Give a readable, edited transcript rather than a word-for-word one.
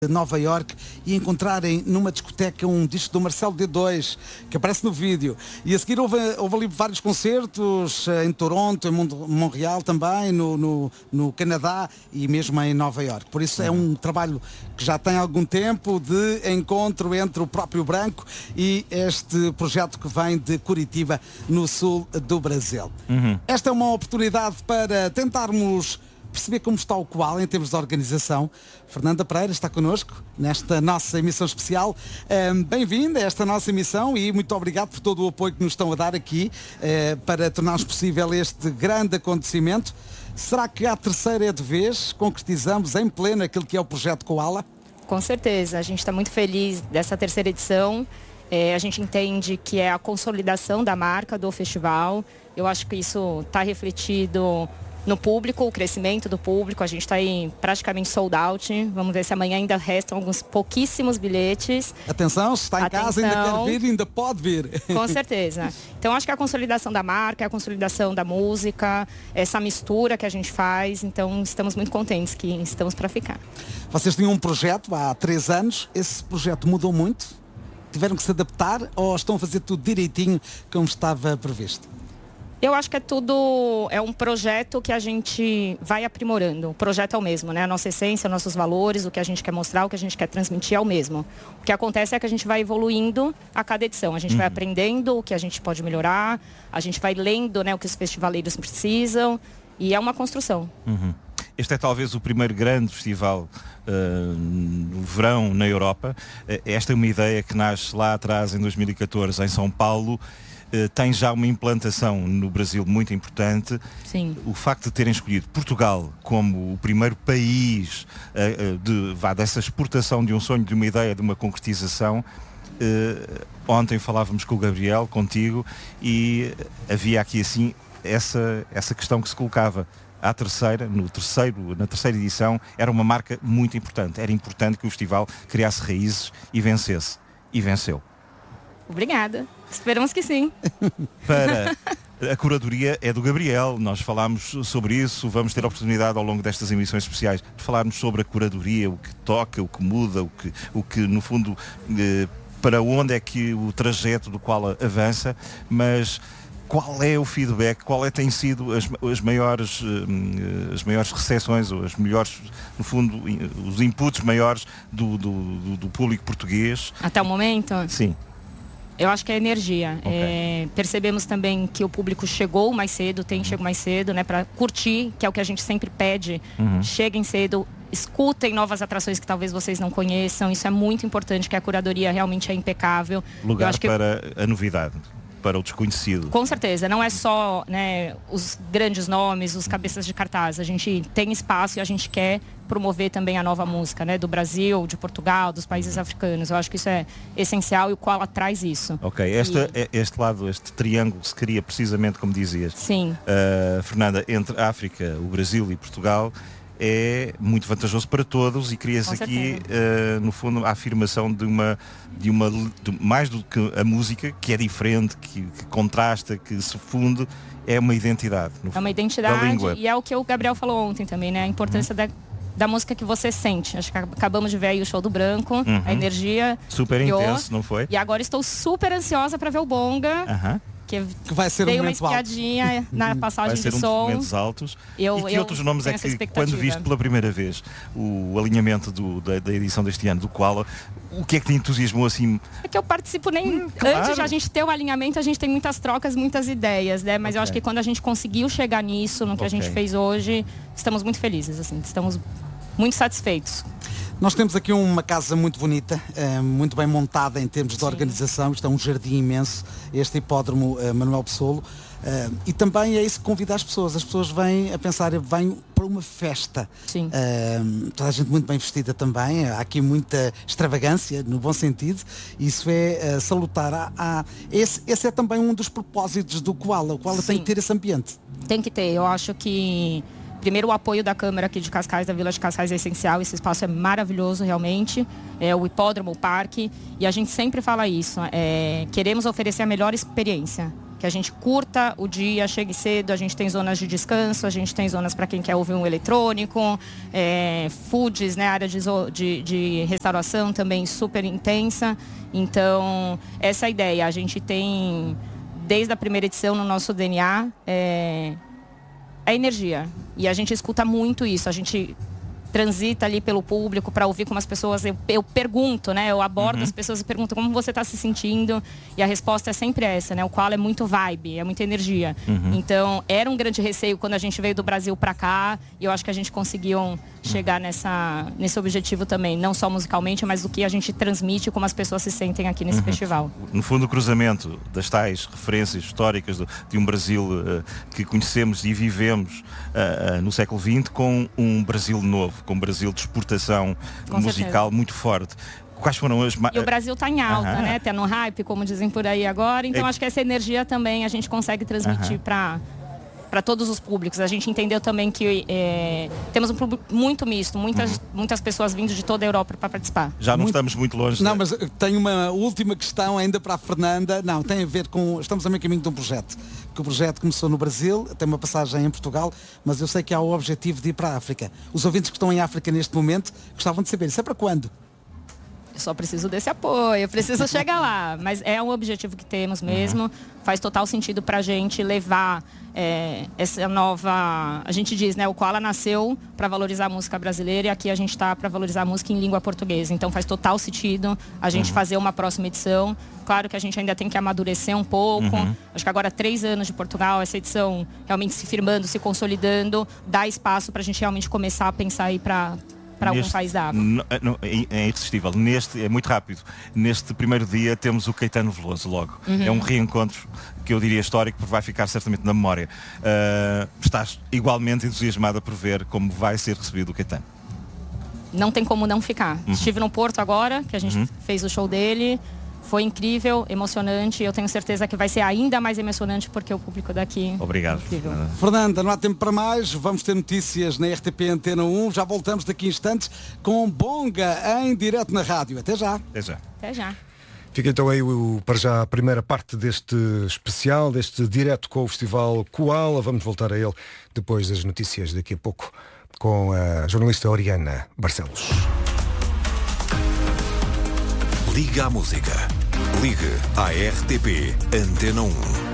Nova Iorque e encontrarem numa discoteca um disco do Marcelo D2 que aparece no vídeo, e a seguir houve ali vários concertos em Toronto, em Montreal também, no Canadá e mesmo em Nova Iorque. Por isso é um trabalho que já tem algum tempo de encontro entre o próprio Branco e este projeto que vem de Curitiba, no sul do Brasil. Esta é uma oportunidade para tentarmos perceber como está o Koala em termos de organização. Fernanda Pereira está connosco nesta nossa emissão especial. Bem-vinda a esta nossa emissão e muito obrigado por todo o apoio que nos estão a dar aqui para tornarmos possível este grande acontecimento. Será que à terceira é de vez? Concretizamos em pleno aquilo que é o projeto Koala? Com certeza, a gente está muito feliz dessa terceira edição. A gente entende que é a consolidação da marca do festival. Eu acho que isso está refletido no público, o crescimento do público. A gente está aí praticamente sold out. Vamos ver se amanhã ainda restam alguns pouquíssimos bilhetes. Atenção, se está em casa, ainda quer vir, ainda pode vir. Com certeza. Então acho que é a consolidação da marca, a consolidação da música, essa mistura que a gente faz. Então estamos muito contentes que estamos para ficar. Vocês tinham um projeto há 3 anos. Esse projeto mudou muito? Tiveram que se adaptar ou estão a fazer tudo direitinho como estava previsto? Eu acho que é um projeto que a gente vai aprimorando. O projeto é o mesmo, né? A nossa essência, nossos valores, o que a gente quer mostrar, o que a gente quer transmitir é o mesmo. O que acontece é que a gente vai evoluindo a cada edição. A gente vai aprendendo o que a gente pode melhorar, a gente vai lendo, né, o que os festivaleiros precisam, e é uma construção. Este é talvez o primeiro grande festival no verão na Europa. Esta é uma ideia que nasce lá atrás, em 2014, em São Paulo. Tem já uma implantação no Brasil muito importante. Sim. O facto de terem escolhido Portugal como o primeiro país dessa exportação de um sonho, de uma ideia, de uma concretização. Ontem falávamos com o Gabriel, contigo, e havia aqui assim essa questão que se colocava. Na terceira edição, era uma marca muito importante. Era importante que o festival criasse raízes e vencesse. E venceu. Obrigada. Esperamos que sim. Para a curadoria é do Gabriel. Nós falámos sobre isso. Vamos ter a oportunidade ao longo destas emissões especiais de falarmos sobre a curadoria, o que toca, o que muda, o que no fundo, para onde é que o trajeto do qual avança, mas qual é o feedback, tem sido as maiores recepções, ou as melhores, no fundo, os inputs maiores do público português? Até o momento? Sim. Eu acho que é energia. Okay. Percebemos também que o público chegou mais cedo, chegou mais cedo, né, para curtir, que é o que a gente sempre pede. Cheguem cedo, escutem novas atrações que talvez vocês não conheçam. Isso é muito importante, que a curadoria realmente é impecável. Lugar para a novidade, para o desconhecido. Com certeza, não é só, né, os grandes nomes, os cabeças de cartaz. A gente tem espaço e a gente quer promover também a nova música, né, do Brasil, de Portugal, dos países africanos. Eu acho que isso é essencial e o Koala traz isso. Ok, este lado, este triângulo se cria precisamente como dizias. Sim. Fernanda, entre a África, o Brasil e Portugal, é muito vantajoso para todos, e cria-se aqui, no fundo, a afirmação de mais do que a música, que é diferente, que contrasta, que se funde, é uma identidade. É uma identidade, da língua. E é o que o Gabriel falou ontem também, né? A importância da música que você sente. Acho que acabamos de ver aí o show do Branco, a energia. Super intenso, não foi? E agora estou super ansiosa para ver o Bonga. Que vai ser dei uma espiadinha na passagem de som. Vai ser um dos momentos altos. E que outros nomes é que, quando viste pela primeira vez o alinhamento da edição deste ano do Koala, o que é que te entusiasmou assim? É que eu participo claro. Antes de a gente ter o alinhamento, a gente tem muitas trocas, muitas ideias, né? Mas eu acho que quando a gente conseguiu chegar nisso, no que a gente fez hoje, estamos muito felizes, assim. Estamos muito satisfeitos. Nós temos aqui uma casa muito bonita, muito bem montada em termos de organização. Isto é um jardim imenso, este hipódromo Manuel Pessoa. E também é isso que convida as pessoas. As pessoas vêm a pensar, vêm para uma festa. Sim. Toda a gente muito bem vestida também. Há aqui muita extravagância, no bom sentido. Isso é salutar. Esse é também um dos propósitos do Koala. O Koala tem que ter esse ambiente. Tem que ter. Eu acho que primeiro, o apoio da Câmara aqui de Cascais, da Vila de Cascais, é essencial. Esse espaço é maravilhoso, realmente. É o hipódromo, o parque. E a gente sempre fala isso. Queremos oferecer a melhor experiência. que a gente curta o dia, chegue cedo, a gente tem zonas de descanso, a gente tem zonas para quem quer ouvir um eletrônico, foods, né, área de restauração também super intensa. Então, essa é a ideia. A gente tem, desde a primeira edição no nosso DNA, a energia. E a gente escuta muito isso, a gente transita ali pelo público para ouvir como as pessoas, eu pergunto, né? Eu abordo as pessoas e pergunto como você está se sentindo, e a resposta é sempre essa, né? O Koala é muito vibe, é muita energia. Então, era um grande receio quando a gente veio do Brasil para cá, e eu acho que a gente conseguiu chegar nesse objetivo também, não só musicalmente, mas do que a gente transmite, como as pessoas se sentem aqui nesse festival. No fundo, o cruzamento das tais referências históricas de um Brasil que conhecemos e vivemos no século XX com um Brasil novo, com um Brasil de exportação musical muito forte. Quais foram as... E o Brasil está em alta, né? Tá no hype, como dizem por aí agora. Então, acho que essa energia também a gente consegue transmitir para todos os públicos. A gente entendeu também que temos um público muito misto, muitas pessoas vindo de toda a Europa para participar. Já não estamos muito longe. Não, mas tenho uma última questão ainda para a Fernanda. Não, tem a ver com... Estamos a meio caminho de um projeto. Que o projeto começou no Brasil, tem uma passagem em Portugal, mas eu sei que há o objetivo de ir para a África. Os ouvintes que estão em África neste momento gostavam de saber, isso é para quando? Eu só preciso desse apoio, eu preciso chegar lá. Mas é um objetivo que temos mesmo. Faz total sentido para a gente levar essa nova... A gente diz, né? O Koala nasceu para valorizar a música brasileira, e aqui a gente está para valorizar a música em língua portuguesa. Então faz total sentido a gente fazer uma próxima edição. Claro que a gente ainda tem que amadurecer um pouco. Acho que agora 3 anos de Portugal, essa edição realmente se firmando, se consolidando, dá espaço para a gente realmente começar a pensar aí para algum país da África. É irresistível. É muito rápido. Neste primeiro dia temos o Caetano Veloso logo. É um reencontro que eu diria histórico, porque vai ficar certamente na memória. Estás igualmente entusiasmada por ver como vai ser recebido o Caetano? Não tem como não ficar. Estive no Porto agora, que a gente fez o show dele. Foi incrível, emocionante. Eu tenho certeza que vai ser ainda mais emocionante porque o público daqui... Obrigado. É Fernanda, não há tempo para mais. Vamos ter notícias na RTP Antena 1. Já voltamos daqui a instantes com Bonga em direto na rádio. Até já. Até já. Até já. Fica então aí para já a primeira parte deste especial, deste direto com o Festival Koala. Vamos voltar a ele depois das notícias daqui a pouco com a jornalista Oriana Barcelos. Liga à música. Ligue à RTP Antena 1.